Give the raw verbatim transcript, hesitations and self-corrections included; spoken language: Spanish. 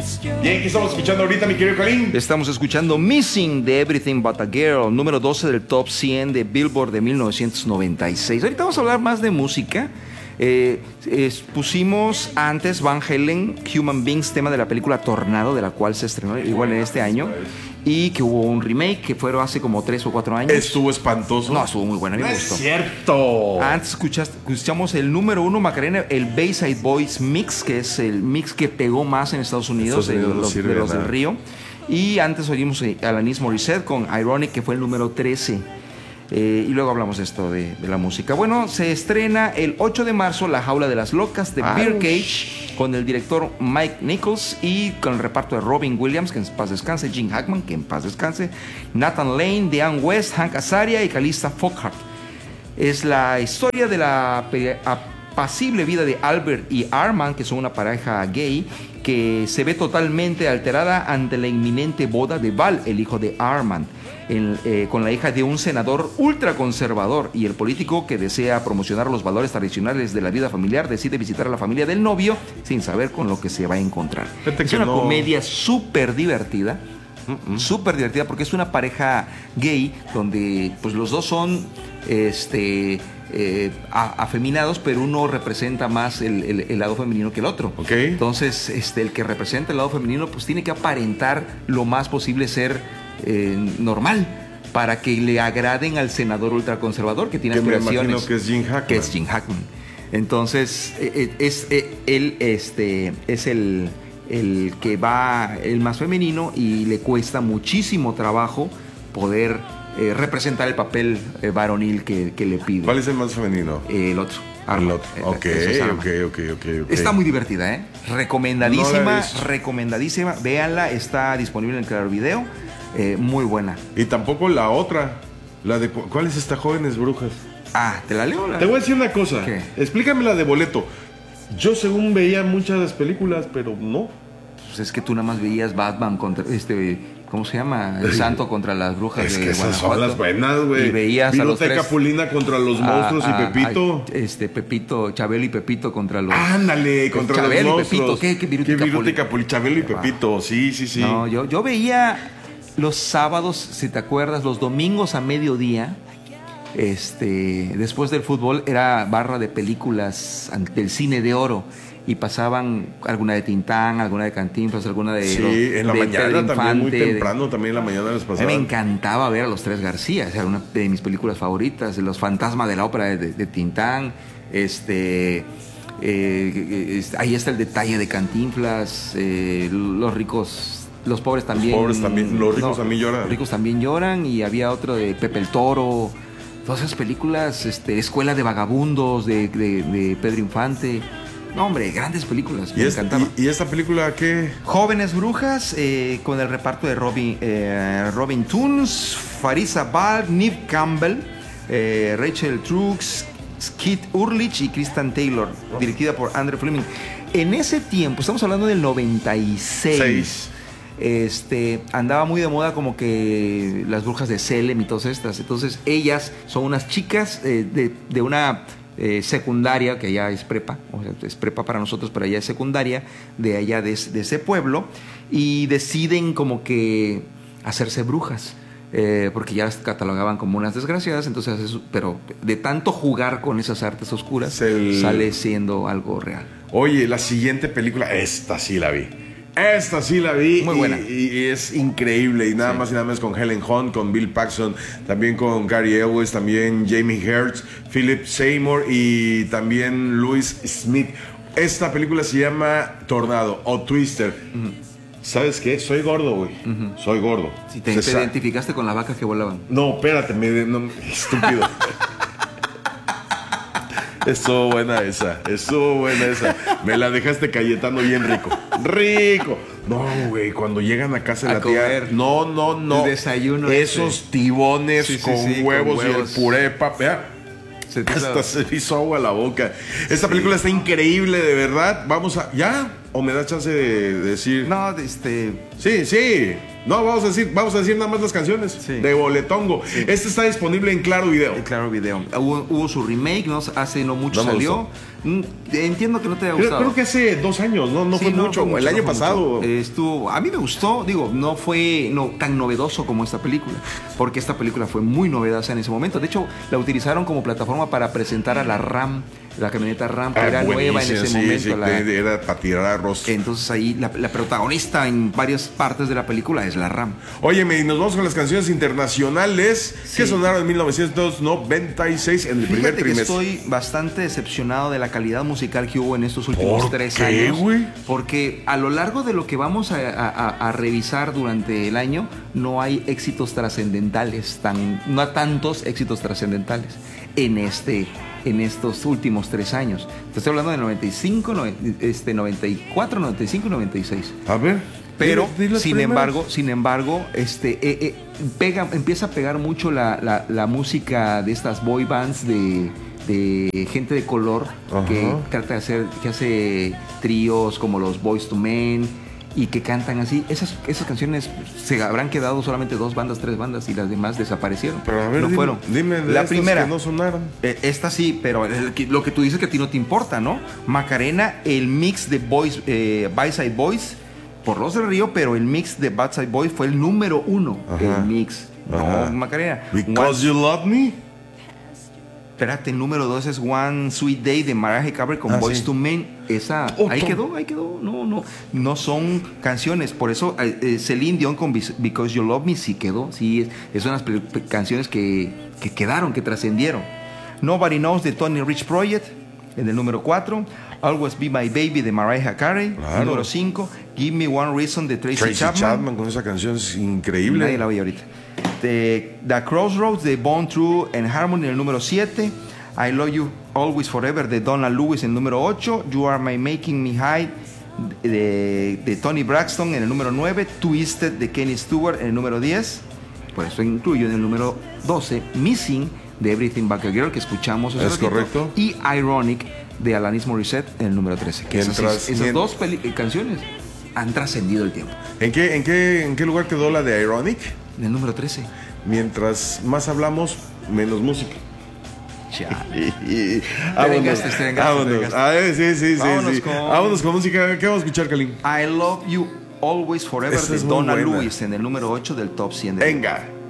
Bien, ¿qué estamos escuchando ahorita, mi querido Karim? Estamos escuchando Missing de Everything But a Girl, número doce del Top cien de Billboard de mil novecientos noventa y seis. Ahorita vamos a hablar más de música. Eh, eh, pusimos antes Van Halen, Human Beings, tema de la película Tornado, de la cual se estrenó igual en este año, y que hubo un remake que fueron hace como tres o cuatro años. Estuvo espantoso. No, estuvo muy bueno, a mí no me es gustó. cierto. Antes escuchaste, escuchamos el número uno, Macarena, el Bayside Boys Mix, que es el mix que pegó más en Estados Unidos, Estados Unidos de, no los, sirve de los nada. del Río. Y antes oímos a Alanis Morissette con Ironic, que fue el número trece. Eh, y luego hablamos de esto de, de la música. Bueno, se estrena el ocho de marzo La Jaula de las Locas de Ay. Birdcage, con el director Mike Nichols y con el reparto de Robin Williams, que en paz descanse, Gene Hackman, que en paz descanse, Nathan Lane, Diane West, Hank Azaria y Calista Flockhart. Es la historia de la pe- apacible vida de Albert y Armand, que son una pareja gay, que se ve totalmente alterada ante la inminente boda de Val, el hijo de Armand, en, eh, con la hija de un senador ultraconservador, y el político que desea promocionar los valores tradicionales de la vida familiar decide visitar a la familia del novio sin saber con lo que se va a encontrar. Fíjate Es que una no- comedia súper divertida. Súper divertida porque es una pareja gay donde pues los dos son este eh, a- afeminados, pero uno representa más el, el- el lado femenino que el otro. Ok. Entonces este, el que representa el lado femenino pues tiene que aparentar lo más posible ser eh, normal para que le agraden al senador ultraconservador que tiene Que me aspiraciones, imagino que es Gene Hackman. que es Gene Hackman. Entonces eh, eh, es eh, él este es el el que va el más femenino y le cuesta muchísimo trabajo poder eh, representar el papel eh, varonil que, que le pide. ¿Cuál es el más femenino? Eh, el otro. El Arma. otro. Eh, Ok, eso es Arma. ok, ok, ok, ok. Está muy divertida, ¿eh? No Recomendadísima, la he visto. recomendadísima. Véanla, está disponible en Claro Video. Eh, muy buena. Y tampoco la otra. La de cu- ¿cuál es esta Jóvenes Brujas? Ah, ¿te la leo? La- Te voy a decir una cosa. ¿Qué? Explícame la de Boleto. Yo según veía muchas películas, pero no. Pues es que tú nada más veías Batman contra este, ¿cómo se llama? El Santo contra las brujas Es de que esas son Guanajuato. las buenas, güey. Y veías a los Viruta y tres. Capulina contra los Ah, monstruos ah, y Pepito. ah, este Pepito, Chabelo y Pepito contra los. Ándale, contra Chabelo los y Pepito, monstruos. ¿qué? ¿Qué Viruta y Viruta y Capulina? Capulina? Chabelo y Pepito, sí, sí, sí. No, yo, yo veía los sábados, si te acuerdas, los domingos a mediodía. Este, después del fútbol era barra de películas an- del cine de oro y pasaban alguna de Tintán, alguna de Cantinflas, alguna de Sí, los- en la de mañana Pedro también, muy Infante, de- temprano, también en la mañana les A mí me pasaban. encantaba ver a los Tres García, era una de mis películas favoritas, Los Fantasmas de la Ópera de, de- de Tintán, este, eh, eh, es- ahí está el detalle de Cantinflas, eh, los ricos, los pobres también. pobres también, los ricos también lloran. Los ricos también lloran, y había otro de Pepe el Toro, todas esas películas, este, Escuela de Vagabundos de, de- de Pedro Infante. No, hombre, grandes películas, ¿Y, me es- encantaban. y- y esta película qué? Jóvenes Brujas, eh, con el reparto de Robin, eh, Robin Toons, Farisa Ball, Neve Campbell, eh, Rachel Trux, Skid Urlich y Kristen Taylor, dirigida por Andrew Fleming. En ese tiempo, estamos hablando del noventa y seis, Seis. este, andaba muy de moda como que las brujas de Salem y todas estas. Entonces ellas son unas chicas eh, de, de una eh, secundaria, que allá es prepa, o sea, es prepa para nosotros, pero allá es secundaria, de allá de, de ese pueblo, y deciden como que hacerse brujas. Eh, porque ya las catalogaban como unas desgraciadas, entonces eso, pero de tanto jugar con esas artes oscuras, El- sale siendo algo real. Oye, la siguiente película, esta sí la vi. Esta sí la vi. Muy y- buena. Y, y es increíble. Y nada Sí. más y nada menos con Helen Hunt, con Bill Paxton, también con Gary Elwes, también Jamie Hertz, Philip Seymour y también Louis Smith. Esta película se llama Tornado o Twister. ¿Sabes qué? Soy gordo, güey. Soy gordo. Si te, Se te sa- identificaste con la vaca que volaban. No, espérate, me, no, estúpido. Estuvo buena esa, estuvo buena esa. Me la dejaste Cayetano bien rico. Rico. No, güey, cuando llegan a casa de A la tía. comer. No, no, no. El desayuno Esos ese. tibones Sí, sí, con, sí, con huevos y huevos. el puré de papa. Vea, Se te hasta hizo- se me hizo agua la boca. Esta película está increíble, de verdad. Vamos a. ¿Ya? o me da chance de decir? No, este... Sí, sí. No, vamos a decir, vamos a decir nada más las canciones Sí. de Boletongo. Sí. Este está disponible en Claro Video. El Claro Video. Hubo, hubo su remake, ¿no? Hace no mucho No me salió. gustó. Mm, Entiendo que no te haya Creo, gustado. creo que hace dos años, no, no Sí, fue mucho, fue el año no fue pasado. mucho. Eh, Estuvo, a mí me gustó, digo, no fue no, tan novedoso como esta película, porque esta película fue muy novedosa en ese momento. De hecho, la utilizaron como plataforma para presentar a la RAM, la camioneta RAM, que Ah, era nueva en buenísimo, ese sí, momento. sí, la- de- era para tirar arroz. entonces ahí la, la protagonista en varias partes de la película es la RAM. Óyeme, y nos vamos con las canciones internacionales que Sí. sonaron en mil novecientos noventa y seis en el primer Fíjate que trimestre. estoy bastante decepcionado de la calidad musical que hubo en estos últimos ¿Por tres qué, años. güey? Porque a lo largo de lo que vamos a, a- a revisar durante el año, no hay éxitos trascendentales, tan, no hay tantos éxitos trascendentales en este en estos últimos tres años. Te estoy hablando de noventa y cinco, noventa, este, noventa y cuatro, noventa y cinco y noventa y seis. A ver. Pero, dile- dile las sin primeras. embargo, sin embargo, este, eh, eh, pega, empieza a pegar mucho la, la- la música de estas boy bands de, de gente de color Ajá. que trata de hacer, que hace tríos como los Boyz two Men y que cantan así. Esas, esas canciones se habrán quedado solamente dos bandas, tres bandas y las demás desaparecieron. Pero a ver, no dime, fueron. dime de la estas primera. que no sonaron. Eh, Esta sí, pero el que- lo que tú dices que a ti no te importa, ¿no? Macarena, el mix de Boys, eh, By Side Boys por Los del Río, pero el mix de Bad Side Boys fue el número uno. Ajá. El mix. Ajá. No, Macarena. Because You Love Me. Espérate, el número dos es One Sweet Day de Mariah Carey con Ah, Boyz sí. two Men. Esa, Otro. ahí quedó, ahí quedó. No, no, no son canciones. Por eso eh, eh, Celine Dion con Bis- Because You Love Me sí quedó. Sí, es, es unas pe- pe- canciones que, que quedaron, que trascendieron. Nobody Knows de Tony Rich Project en el número cuatro. Always Be My Baby de Mariah Carey. Claro. Número cinco. Give Me One Reason de Tracy, Tracy Chapman. Chapman. con esa canción es increíble. Nadie la oye ahorita. The, The Crossroads de Born True and Harmony en el número siete. I Love You Always Forever de Donna Lewis en el número ocho. You Are My Making Me High de, de Tony Braxton en el número nueve. Twisted de Kenny Stewart en el número diez. Por eso incluyo en el número doce Missing de Everything But a Girl, que escuchamos hace Es ratito, correcto. y Ironic de Alanis Morissette en el número trece. Que esas, Mientras- esas mien- dos peli- eh, canciones han trascendido el tiempo. ¿En qué, en, qué, ¿En qué lugar quedó la de Ironic? En el número trece. Mientras más hablamos, menos música. Chale. Vámonos. vengaste, te vengaste, te Vámonos. vengaste. A ver, sí, sí, sí. Vámonos sí. con- Vámonos con música. ¿Qué vamos a escuchar, Kalim? I Love You Always Forever Esa de es muy Donna buena. Lewis en el número ocho del top cien. de- Venga.